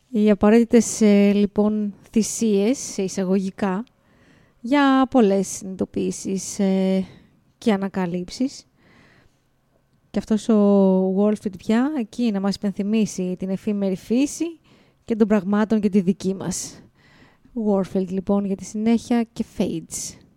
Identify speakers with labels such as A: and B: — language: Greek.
A: Οι απαραίτητες λοιπόν θυσίες, σε εισαγωγικά, για πολλές συνειδητοποιήσεις και ανακαλύψεις. Και αυτός ο Woolford πια εκεί να μας υπενθυμίσει την εφήμερη φύση και των πραγμάτων και τη δική μας. Warfield λοιπόν για τη συνέχεια και Fades.